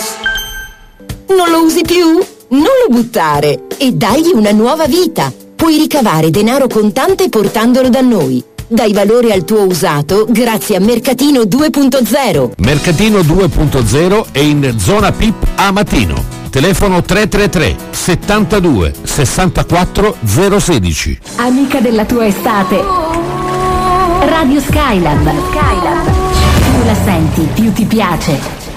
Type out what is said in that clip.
Non lo usi più? Non lo buttare e dagli una nuova vita. Puoi ricavare denaro contante portandolo da noi. Dai valore al tuo usato grazie a Mercatino 2.0. Mercatino 2.0 è in zona PIP a Matino. Telefono 333 72 64 016. Amica della tua estate. Radio Skyland. Più la senti, più ti piace.